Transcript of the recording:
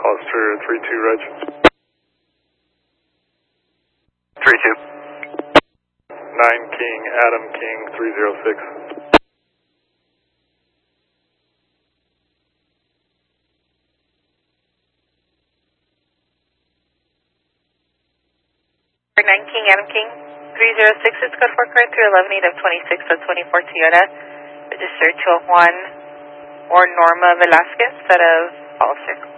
Foster 32 Reg. 32. 9 King, Adam King 306. For 9 King, Adam King 306 is code for current through 11 8 of 26 of 24 Toyota. Registered to a Juan or Norma Velasquez out of Foster.